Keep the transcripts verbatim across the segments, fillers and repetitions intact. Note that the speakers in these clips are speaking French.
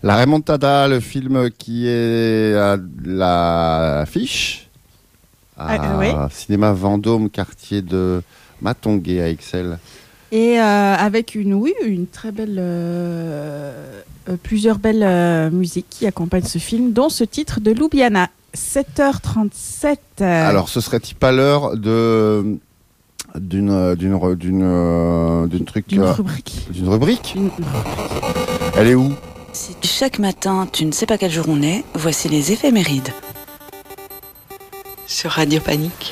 La Remontada, le film qui est à l'affiche à Ah, oui. Cinéma Vendôme, quartier de Matongué à Ixelles. Et euh, avec une, oui, une très belle, euh, euh, plusieurs belles euh, musiques qui accompagnent ce film, dont ce titre de Ljubljana, sept heures trente-sept. Euh... Alors, ce serait-il pas l'heure de d'une d'une d'une d'une truc D'une euh, rubrique. d'une rubrique. Une... Elle est où? Si chaque matin tu ne sais pas quel jour on est, voici les éphémérides. Sur Radio Panique.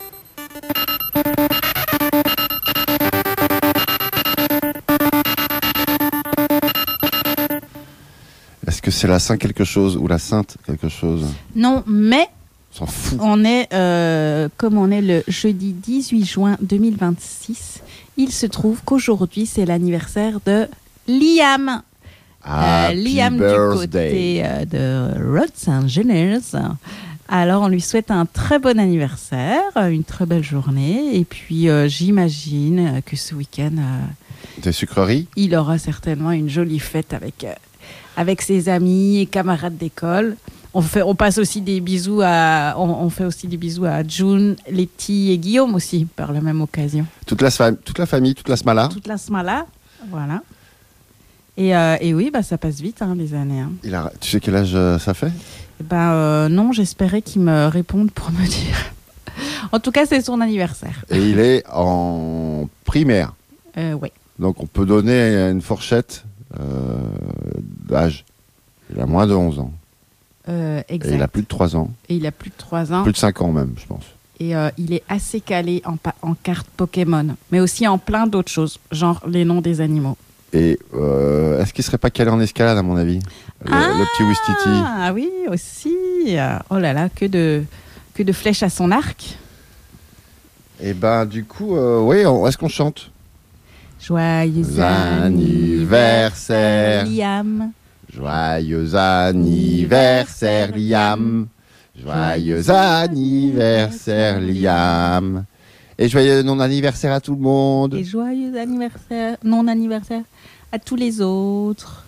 Est-ce que c'est la Saint quelque chose ou la Sainte quelque chose? Non, mais On s'en fout. on est, euh, comme on est le jeudi dix-huit juin deux mille vingt-six, il se trouve qu'aujourd'hui c'est l'anniversaire de Liam. Euh, Liam du côté euh, de Los Angeles. Alors on lui souhaite un très bon anniversaire, une très belle journée, et puis euh, j'imagine que ce week-end euh, Des sucreries? il aura certainement une jolie fête avec, euh, avec ses amis et camarades d'école. On, fait, on passe aussi des bisous à, on, on fait aussi des bisous à June, Letty et Guillaume aussi par la même occasion. Toute la, toute la famille, toute la smala. Toute la smala, voilà. Et, euh, et oui, bah, ça passe vite, hein, les années. Hein. Il a, tu sais quel âge euh, ça fait? Ben euh, non, j'espérais qu'il me réponde pour me dire. En tout cas, c'est son anniversaire. Et il est en primaire. Euh, oui. Donc on peut donner une fourchette euh, d'âge. Il a moins de onze ans. Euh, exact. Et il a plus de trois ans. Et il a plus de trois ans. Plus de cinq ans même, je pense. Et euh, il est assez calé en, pa- en cartes Pokémon, mais aussi en plein d'autres choses, genre les noms des animaux. Et euh, est-ce qu'il serait pas calé en escalade, à mon avis, le, ah, le petit Wistiti? Ah oui, aussi. Oh là là, que de, que de flèches à son arc. Et ben du coup, euh, oui, on- est-ce qu'on chante? Joyeux anniversaire, Liam. Joyeux anniversaire, Liam. Joyeux anniversaire, Liam. Et joyeux non-anniversaire à tout le monde. Et joyeux anniversaire, non-anniversaire à tous les autres.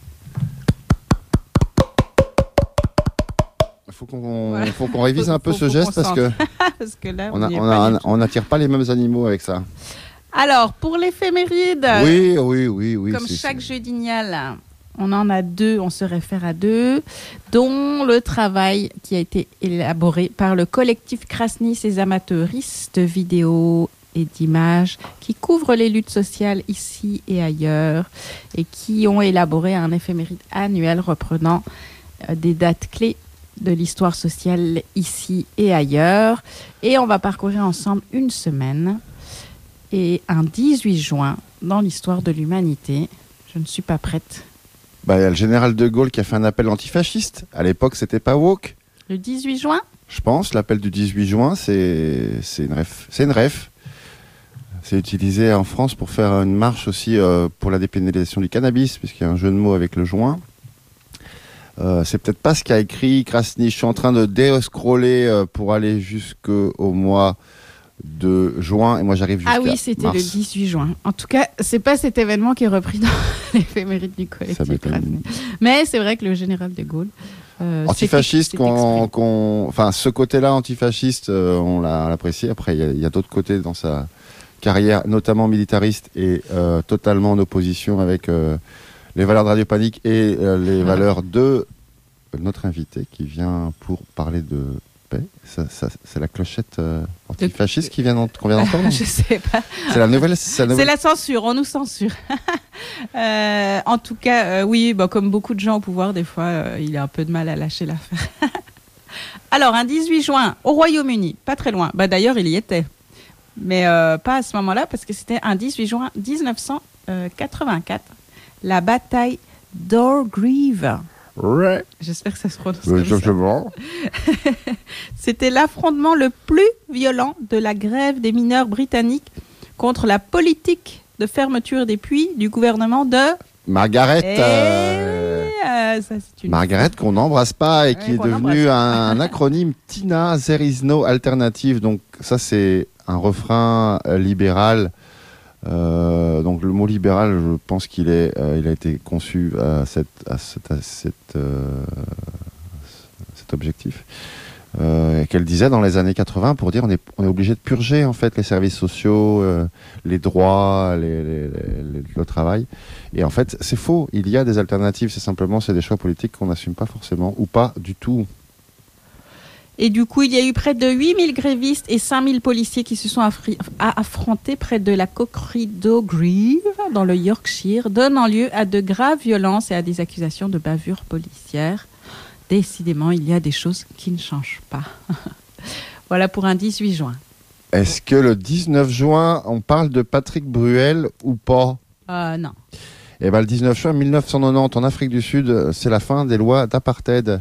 Il faut qu'on Voilà. faut qu'on révise Faut- un peu faut- ce faut geste qu'on parce que Parce que là, on on a- n'y est on pas a- du tout. on n'attire pas les mêmes animaux avec ça. Alors, pour l'éphéméride, Oui, oui, oui, oui. comme c'est- chaque c'est- jeudinial, on en a deux, on se réfère à deux, dont le travail qui a été élaboré par le collectif Krasny, ces amateuristes de vidéos et d'images qui couvrent les luttes sociales ici et ailleurs et qui ont élaboré un éphéméride annuel reprenant euh, des dates clés de l'histoire sociale ici et ailleurs. Et on va parcourir ensemble une semaine et un dix-huit juin dans l'histoire de l'humanité. Je ne suis pas prête. Bah, il y a le général de Gaulle qui a fait un appel antifasciste. À l'époque, c'était pas woke. Le dix-huit juin ? Je pense, l'appel du dix-huit juin, c'est c'est une ref. C'est une ref. C'est utilisé en France pour faire une marche aussi euh, pour la dépénalisation du cannabis, puisqu'il y a un jeu de mots avec le joint. Euh, c'est peut-être pas ce qu'a écrit Krasny. Je suis en train de dé-scroller euh, pour aller jusqu'au mois de juin, et moi j'arrive jusqu'à Ah oui, c'était mars. le dix-huit juin. En tout cas, c'est pas cet événement qui est repris dans l'éphéméride du Ça collectif m'étonne. Krasny. Mais c'est vrai que le général de Gaulle... euh, Antifasciste, s'était- qu'on, s'était exprimé. qu'on- enfin ce côté-là antifasciste, euh, on l'a apprécié. Après, il y a, il y a d'autres côtés dans sa carrière, notamment militariste et euh, totalement en opposition avec euh, les valeurs de Radio Panique et euh, les Voilà. valeurs de notre invité qui vient pour parler de paix. Ça, ça, c'est la clochette euh, antifasciste qui vient d'ent- qu'on vient d'entendre. Je sais pas. C'est la nouvelle. C'est la C'est nouvelle... la censure, on nous censure. Euh, en tout cas, euh, oui, bah, comme beaucoup de gens au pouvoir, des fois, euh, il a un peu de mal à lâcher l'affaire. Alors, un dix-huit juin, au Royaume-Uni, pas très loin. Bah, d'ailleurs, il y était. Mais euh, pas à ce moment-là, parce que c'était un dix-huit juin dix-neuf cent quatre-vingt-quatre, la bataille d'Orgreave. Ouais. J'espère que ça se prononce Euh, comme ça. justement. C'était l'affrontement le plus violent de la grève des mineurs britanniques contre la politique de fermeture des puits du gouvernement de... Margaret. Eh, euh, euh, ça, c'est une... Margaret qu'on n'embrasse pas et qui Ouais, est qu'on devenue n'embrasse un acronyme Tina There is no alternative. Donc ça c'est un refrain euh, libéral Euh, donc le mot libéral, je pense qu'il est, euh, il a été conçu à, cette, à, cette, à cette, euh, cet objectif. Euh, qu'elle disait dans les années quatre-vingts pour dire on est, on est obligé de purger en fait les services sociaux, euh, les droits, les, les, les, le travail. Et en fait, c'est faux. Il y a des alternatives. C'est simplement c'est des choix politiques qu'on n'assume pas forcément ou pas du tout. Et du coup, il y a eu près de huit mille grévistes et cinq mille policiers qui se sont affri- affrontés près de la coquerie d'Ogreve, dans le Yorkshire, donnant lieu à de graves violences et à des accusations de bavure policière. Décidément, il y a des choses qui ne changent pas. Voilà pour un dix-huit juin. Est-ce que le dix-neuf juin, on parle de Patrick Bruel ou pas ? Euh, non. Eh ben, le dix-neuf juin mille neuf cent quatre-vingt-dix, en Afrique du Sud, c'est la fin des lois d'apartheid.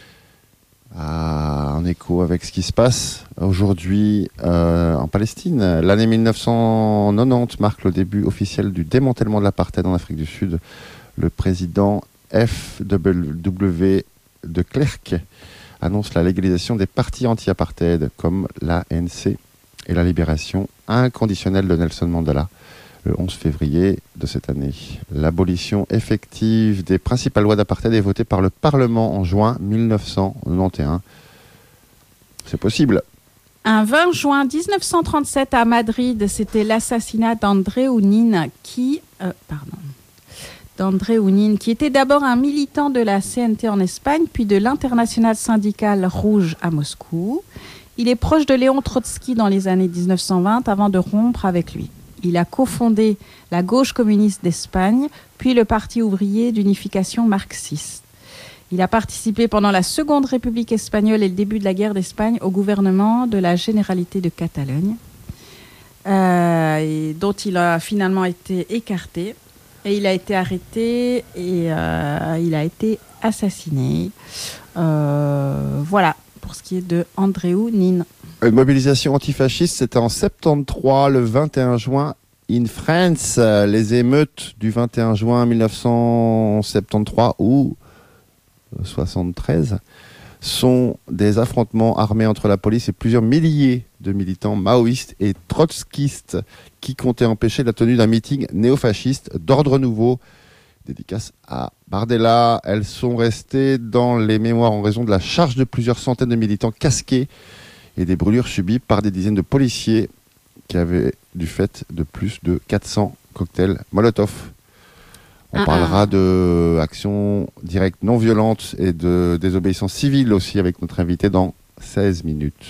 Ah, en écho avec ce qui se passe aujourd'hui euh, en Palestine. L'année mille neuf cent quatre-vingt-dix marque le début officiel du démantèlement de l'apartheid en Afrique du Sud. Le président F W de Klerk annonce la légalisation des partis anti-apartheid comme l'A N C et la libération inconditionnelle de Nelson Mandela le onze février de cette année. L'abolition effective des principales lois d'apartheid est votée par le Parlement en juin mille neuf cent quatre-vingt-onze. C'est possible. Un vingt juin dix-neuf cent trente-sept à Madrid, c'était l'assassinat d'André Ounin qui... Euh, pardon. d'André Ounin, qui était d'abord un militant de la C N T en Espagne, puis de l'Internationale syndicale rouge à Moscou. Il est proche de Léon Trotsky dans les années dix-neuf cent vingt avant de rompre avec lui. Il a cofondé la gauche communiste d'Espagne, puis le Parti ouvrier d'unification marxiste. Il a participé pendant la Seconde République espagnole et le début de la guerre d'Espagne au gouvernement de la Généralité de Catalogne, euh, et dont il a finalement été écarté. Et il a été arrêté et euh, il a été assassiné. Euh, voilà pour ce qui est de André Ounin. Une mobilisation antifasciste, c'était en soixante-treize, le vingt et un juin, in France. Les émeutes du vingt et un juin mille neuf cent soixante-treize ou soixante-treize sont des affrontements armés entre la police et plusieurs milliers de militants maoïstes et trotskistes qui comptaient empêcher la tenue d'un meeting néofasciste d'ordre nouveau. Dédicace à Bardella. Elles sont restées dans les mémoires en raison de la charge de plusieurs centaines de militants casqués et des brûlures subies par des dizaines de policiers qui avaient du fait de plus de quatre cents cocktails Molotov. On ah parlera ah. de actions directes non violentes et de désobéissance civile aussi avec notre invité dans seize minutes.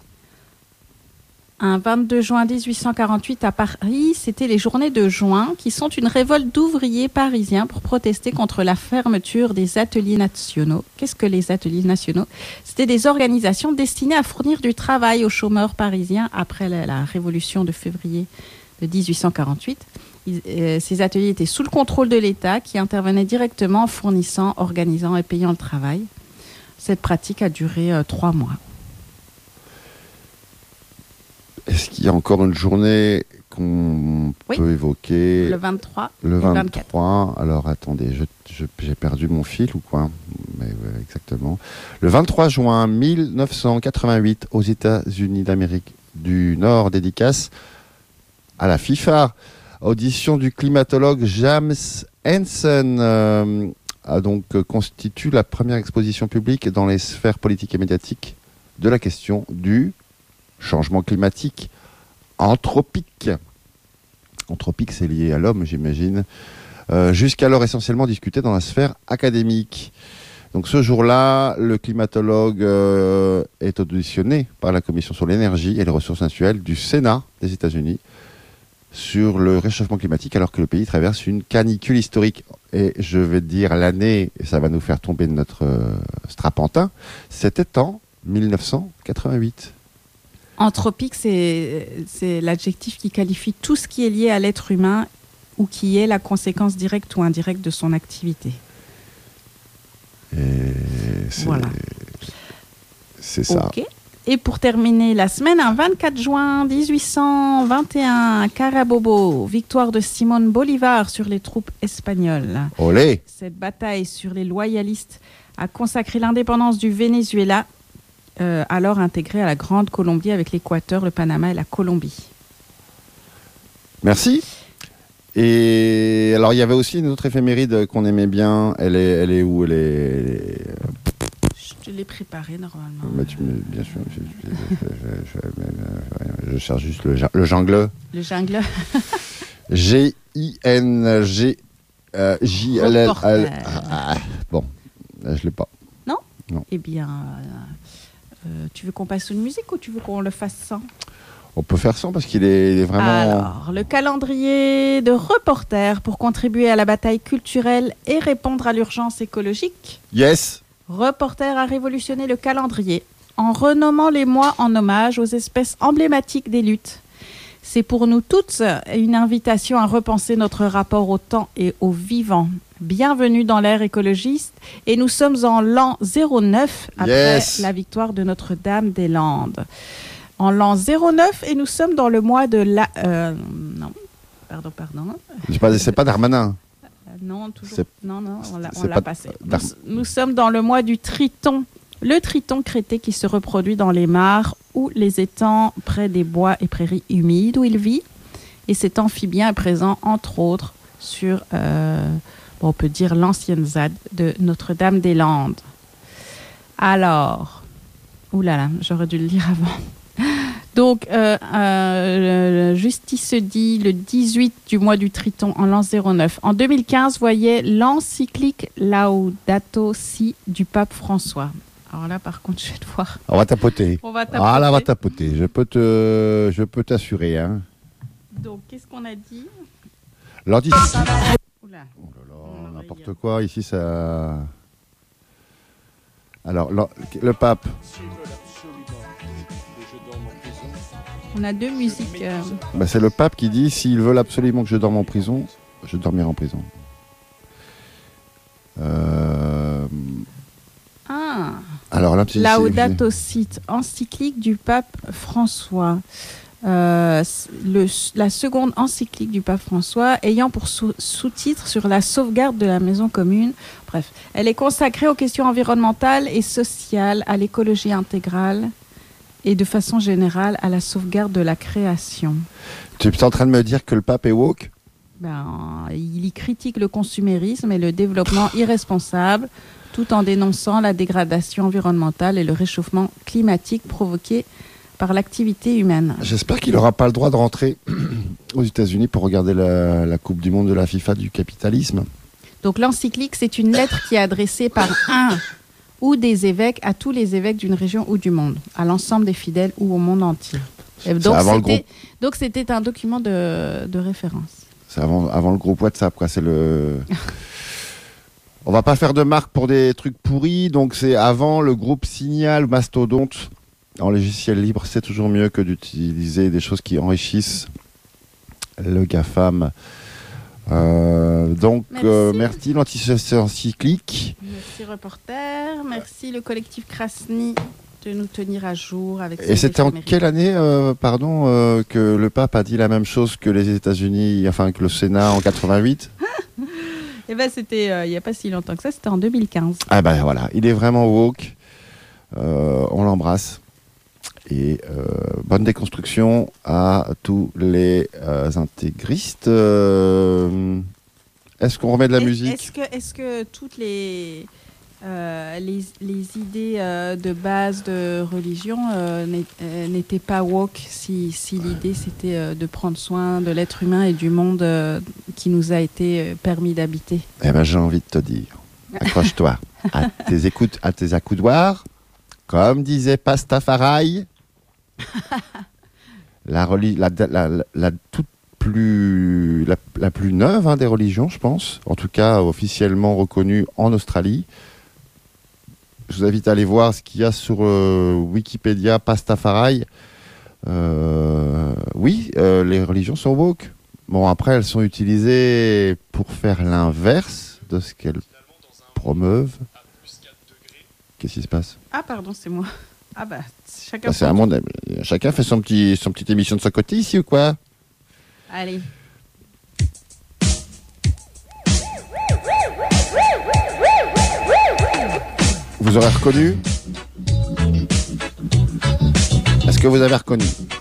Un vingt-deux juin dix-huit cent quarante-huit à Paris, c'était les Journées de juin qui sont une révolte d'ouvriers parisiens pour protester contre la fermeture des ateliers nationaux. Qu'est-ce que les ateliers nationaux ? C'était des organisations destinées à fournir du travail aux chômeurs parisiens après la, la révolution de février de dix-huit cent quarante-huit. Ils, euh, ces ateliers étaient sous le contrôle de l'État qui intervenait directement en fournissant, organisant et payant le travail. Cette pratique a duré euh, trois mois. Est-ce qu'il y a encore une journée qu'on oui. peut évoquer ? Le vingt-trois. Le vingt-trois. Alors attendez, je, je, j'ai perdu mon fil ou quoi ? Mais ouais, exactement. Le vingt-trois juin mille neuf cent quatre-vingt-huit, aux États-Unis d'Amérique du Nord, dédicace à la FIFA. Audition du climatologue James Hansen euh, a donc euh, constitue la première exposition publique dans les sphères politiques et médiatiques de la question du changement climatique anthropique. Anthropique, c'est lié à l'homme, j'imagine. Euh, jusqu'alors essentiellement discuté dans la sphère académique. Donc ce jour-là, le climatologue euh, est auditionné par la Commission sur l'énergie et les ressources naturelles du Sénat des États-Unis sur le réchauffement climatique alors que le pays traverse une canicule historique. Et je vais te dire l'année, et ça va nous faire tomber de notre euh, strapontin, c'était en mille neuf cent quatre-vingt-huit. Anthropique, c'est, c'est l'adjectif qui qualifie tout ce qui est lié à l'être humain ou qui est la conséquence directe ou indirecte de son activité. Et c'est, voilà. C'est ça. Okay. Et pour terminer la semaine, un vingt-quatre juin dix-huit cent vingt et un à Carabobo, victoire de Simón Bolívar sur les troupes espagnoles. Olé! Cette bataille sur les loyalistes a consacré l'indépendance du Venezuela, euh, alors intégré à la Grande Colombie avec l'Équateur, le Panama et la Colombie. Merci. Et alors, il y avait aussi une autre éphéméride qu'on aimait bien. Elle est, elle est où? Elle est, elle est... Je te l'ai préparée normalement. Mais tu me- bien sûr. Je, je, je, je- je cherche juste le, le jungle. Le jungle. G I N G J L L L. Reporter. Ah, bon, je l'ai pas. Non Non. Eh bien, euh, euh, tu veux qu'on passe une musique ou tu veux qu'on le fasse sans? On peut faire sans parce qu'il est, il est vraiment. Alors, le calendrier de Reporter pour contribuer à la bataille culturelle et répondre à l'urgence écologique. Yes. Reporter a révolutionné le calendrier en renommant les mois en hommage aux espèces emblématiques des luttes. C'est pour nous toutes une invitation à repenser notre rapport au temps et au vivant. Bienvenue dans l'ère écologiste et nous sommes en l'an zéro neuf après Yes. la victoire de Notre-Dame-des-Landes. En l'an zéro neuf et nous sommes dans le mois de la... euh, non, pardon, pardon. C'est pas, c'est pas Darmanin. Euh, Non, toujours. C'est- Non, non, on l'a, on c'est l'a pas- passé. Dar- Nous, nous sommes dans le mois du triton. Le triton crété qui se reproduit dans les mares ou les étangs près des bois et prairies humides où il vit. Et cet amphibien est présent, entre autres, sur, euh, bon, on peut dire, l'ancienne Z A D de Notre-Dame-des-Landes. Alors, oulala, j'aurais dû le lire avant. Donc, euh, euh, Justice dit le dix-huit du mois du Triton en l'an zéro neuf. En deux mille quinze, voyait l'encyclique Laudato Si du pape François. Alors là, par contre, je vais devoir... On va tapoter. On va tapoter. Ah là, on va tapoter. Je peux te, je peux t'assurer. Hein. Donc, qu'est-ce qu'on a dit? L'anti- Oula. Oh là On là, va n'importe y- quoi. Ici, ça. Alors, le, le pape. On a deux musiques. euh, Bah, c'est le pape qui dit s'ils veulent absolument que je dorme en prison, je dormirai en prison. Euh, Ah, Alors là, c'est- Laudato Si, encyclique du pape François. Euh, le, la seconde encyclique du pape François ayant pour sous- sous-titre sur la sauvegarde de la maison commune. Bref, elle est consacrée aux questions environnementales et sociales, à l'écologie intégrale et de façon générale à la sauvegarde de la création. Tu es en train de me dire que le pape est woke? Ben, il y critique le consumérisme et le développement irresponsable tout en dénonçant la dégradation environnementale et le réchauffement climatique provoqué par l'activité humaine. J'espère qu'il n'aura pas le droit de rentrer aux États-Unis pour regarder la, la Coupe du Monde de la FIFA du capitalisme. Donc l'encyclique, c'est une lettre qui est adressée par un ou des évêques à tous les évêques d'une région ou du monde, à l'ensemble des fidèles ou au monde entier. Et C'est donc, avant le c'était, groupe. donc c'était un document de, de référence. C'est avant, avant le groupe WhatsApp, quoi. C'est le. On va pas faire de marque pour des trucs pourris, donc c'est avant le groupe Signal Mastodonte. En logiciel libre, c'est toujours mieux que d'utiliser des choses qui enrichissent le GAFAM. Euh, donc, Merci. euh, merci l'anti-encyclique. Merci reporter, merci le collectif Krasny de nous tenir à jour avec Et ces c'était en éphémérides. quelle année, euh, pardon, euh, que le pape a dit la même chose que les États-Unis, enfin que le Sénat en quatre-vingt-huit? Eh ben, c'était euh, il n'y a pas si longtemps que ça, c'était en deux mille quinze. Ah ben voilà, il est vraiment woke. Euh, on l'embrasse. Et euh, bonne déconstruction à tous les euh, intégristes. Euh, est-ce qu'on remet de la Est- musique? Est-ce que, est-ce que toutes les, euh, les, les idées euh, de base de religion euh, n'est- euh, n'étaient pas woke si, si l'idée c'était euh, de prendre soin de l'être humain et du monde euh, qui nous a été euh, permis d'habiter? Eh ben j'ai envie de te dire, accroche-toi à tes écoutes, à tes accoudoirs. Comme disait Pastafari, la, reli- la, la, la, la toute plus, la, la plus neuve hein, des religions, je pense, en tout cas officiellement reconnue en Australie. Je vous invite à aller voir ce qu'il y a sur euh, Wikipédia Pastafari. Euh, oui, euh, les religions sont woke. Bon, après, elles sont utilisées pour faire l'inverse de ce qu'elles promeuvent. Qu'est-ce qui se passe? Ah pardon, c'est moi. Ah bah, chacun Bah, c'est son un monde. Chacun fait son petit, son petite émission de son côté ici ou quoi? Allez. Vous aurez reconnu? Est-ce que vous avez reconnu?